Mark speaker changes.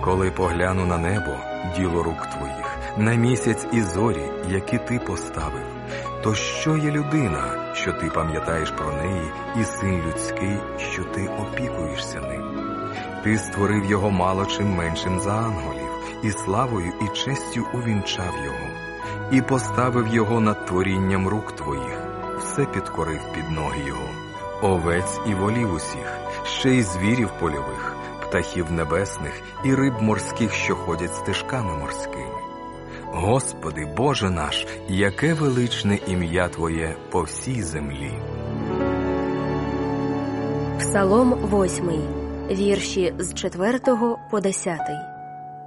Speaker 1: Коли погляну на небо, діло рук твоїх, на місяць і зорі, які ти поставив, то що є людина, що ти пам'ятаєш про неї, і син людський, що ти опікуєшся ним? Ти створив його мало чим меншим за ангелів, і славою і честю увінчав його, і поставив його над творінням рук твоїх, все підкорив під ноги його, овець і волів усіх, ще й звірів польових, птахів небесних і риб морських, що ходять стежками морськими. Господи, Боже наш, яке величне ім'я Твоє по всій землі.
Speaker 2: Псалом 8, вірші з 4 по 10.